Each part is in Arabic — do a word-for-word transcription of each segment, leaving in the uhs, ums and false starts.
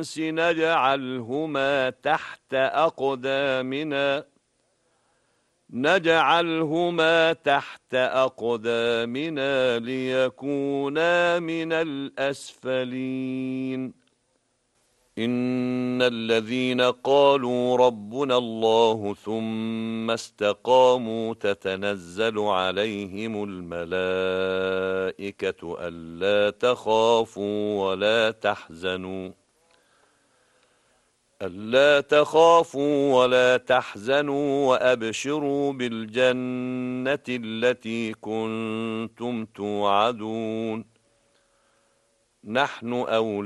نجعلهما تحت أقدامنا نجعلهما تحت أقدامنا ليكونا من الأسفلين إن الذين قالوا ربنا الله ثم استقاموا تتنزل عليهم الملائكة ألا تخافوا ولا تحزنوا ألا تخافوا ولا تحزنوا وأبشروا بالجنة التي كنتم توعدون نحن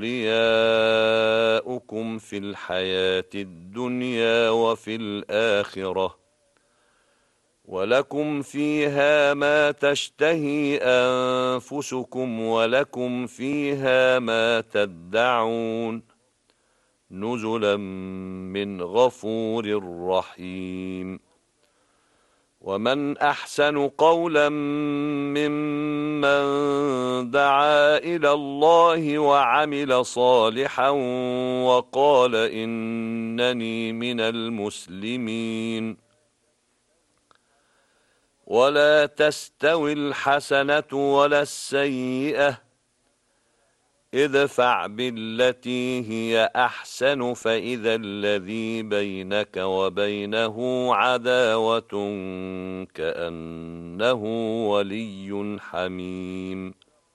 أولياؤكم في الحياة الدنيا وفي الآخرة ولكم فيها ما تشتهي أنفسكم ولكم فيها ما تدعون نزلا من غفور رحيم ومن أحسن قولا ممن دعا إلى الله وعمل صالحا وقال إنني من المسلمين ولا تستوي الحسنة ولا السيئة ادفع بالتي هي أحسن فإذا الذي بينك وبينه عداوة كأنه ولي حميم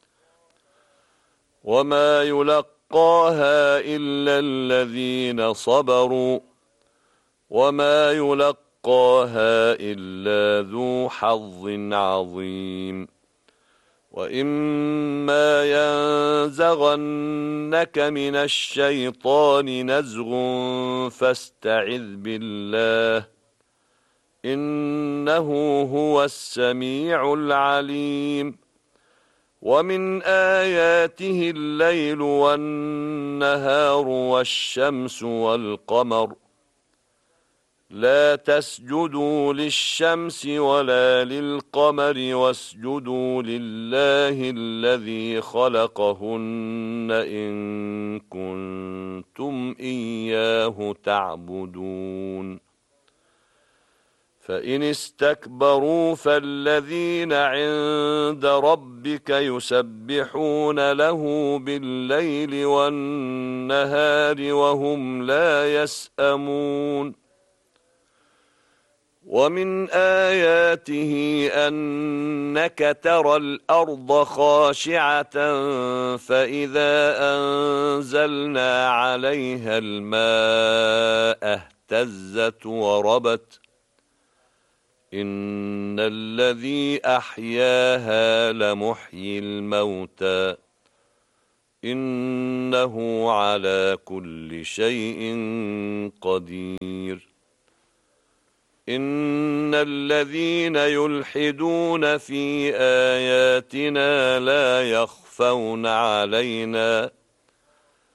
وما يلقاها إلا الذين صبروا وما يلقاها إلا ذو حظ عظيم وإما ينزغنك من الشيطان نزغ فاستعذ بالله إنه هو السميع العليم ومن آياته الليل والنهار والشمس والقمر لا تسجدوا للشمس ولا للقمر واسجدوا لله الذي خلقهن إن كنتم إياه تعبدون فإن استكبروا فالذين عند ربك يسبحون له بالليل والنهار وهم لا يسأمون ومن آياته أنك ترى الأرض خاشعة فإذا أنزلنا عليها الماء اهتزت وربت إن الذي أحياها لمحيي الموتى إنه على كل شيء قدير إن الذين يلحدون في آياتنا لا يخفون علينا